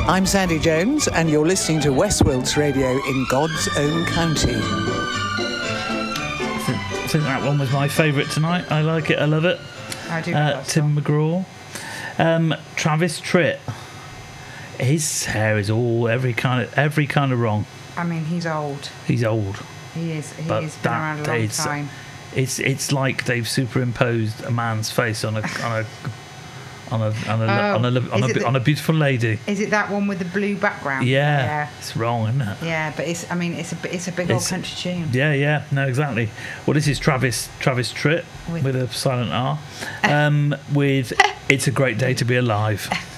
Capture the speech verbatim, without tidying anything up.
I'm Sandy Jones, and you're listening to West Wilts Radio in God's own county. I think, I think that one was my favourite tonight. I like it. I love it. I do. Uh, Tim McGraw. Um, Travis Tritt. His hair is all every kind of every kind of wrong. I mean, he's old. He's old. He is. He But has been that around a long is- time. It's it's like they've superimposed a man's face on a on a on a on a Oh, on a, on is a, it the- on a beautiful lady. Is it that one with the blue background? Yeah, Yeah. it's wrong, isn't it? Yeah, but it's. I mean, it's a. It's a big old It's- country tune. Yeah, yeah, no, exactly. Well, this is Travis Travis Tritt With- with a silent R. Um, with "It's a Great Day to Be Alive."